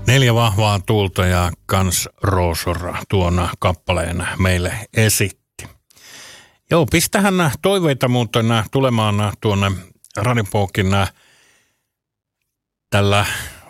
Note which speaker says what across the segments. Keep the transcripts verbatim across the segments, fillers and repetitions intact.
Speaker 1: Neljä vahvaa tuulta ja Guns Rosor tuon kappaleen meille esitti. Joo, pistähän toiveita muuten tulemaan tuonne Radiopokin tällä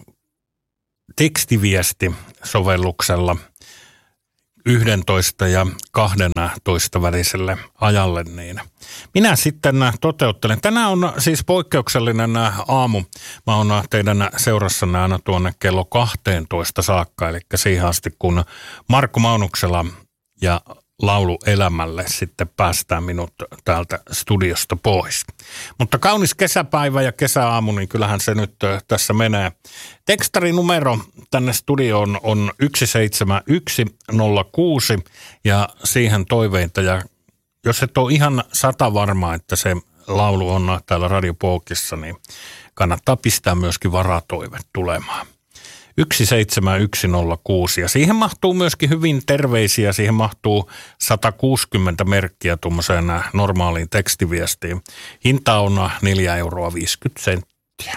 Speaker 1: tekstiviesti-sovelluksella yksitoista ja kaksitoista väliselle ajalle, niin minä sitten toteuttelen. Tänään on siis poikkeuksellinen aamu. Mä oon teidän seurassanne aina tuonne kello kaksitoista saakka, eli siihen asti kun Markku Maunuksella ja Laulu elämälle sitten päästään minut täältä studiosta pois. Mutta kaunis kesäpäivä ja kesäaamu, niin kyllähän se nyt tässä menee. Tekstarinumero tänne studioon on yksi seitsemän yksi nolla kuusi ja siihen toiveita. Ja jos et ole ihan sata varmaa, että se laulu on täällä Radiopookissa, niin kannattaa pistää myöskin varatoive tulemaan. yksi seitsemän yksi nolla kuusi ja siihen mahtuu myöskin hyvin terveisiä, siihen mahtuu sata kuusikymmentä merkkiä tuommoiseen normaaliin tekstiviestiin. Hinta on neljä euroa viisikymmentä senttiä.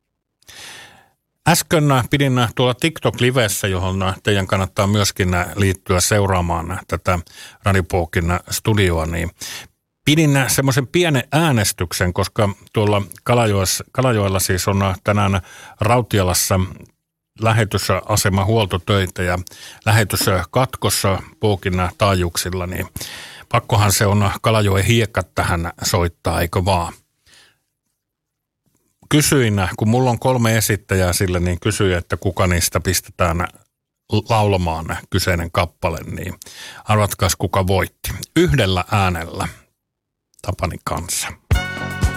Speaker 1: Äsken pidin tuolla TikTok-livessä, johon teidän kannattaa myöskin liittyä seuraamaan tätä Radiopokin studioa, niin pidin semmoisen pienen äänestyksen, koska tuolla Kalajoella siis on tänään Rautialassa lähetysasema huoltotöitä ja lähetys katkossa Pookin taajuuksilla, niin pakkohan se on Kalajoen hiekkat tähän soittaa, eikö vaan? Kysyin, kun mulla on kolme esittäjää sille, niin kysyin, että kuka niistä pistetään laulamaan kyseinen kappale, niin arvatkaas kuka voitti. Yhdellä äänellä Tapani kanssa.